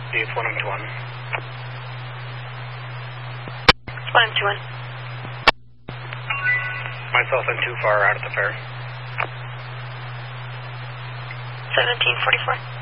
It's 1M21. 1M21. Myself and too far out at the fair. 1744.